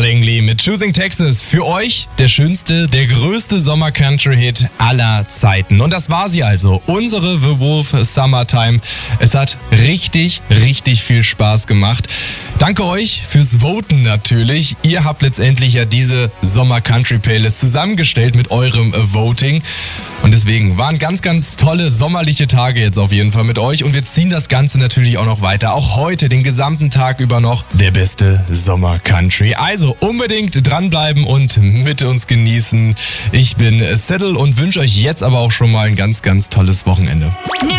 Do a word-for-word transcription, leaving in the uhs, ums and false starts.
Zwingli mit Choosing Texas. Für euch der schönste, der größte Sommer-Country-Hit aller Zeiten. Und das war sie also, unsere The Wolf Summertime. Es hat richtig, richtig viel Spaß gemacht. Danke euch fürs Voten natürlich. Ihr habt letztendlich ja diese Sommer-Country-Playlist zusammengestellt mit eurem Voting. Und deswegen waren ganz, ganz tolle sommerliche Tage jetzt auf jeden Fall mit euch. Und wir ziehen das Ganze natürlich auch noch weiter. Auch heute, den gesamten Tag über noch, der beste Sommer-Country. Also unbedingt dranbleiben und mit uns genießen. Ich bin Settle und wünsche euch jetzt aber auch schon mal ein ganz, ganz tolles Wochenende.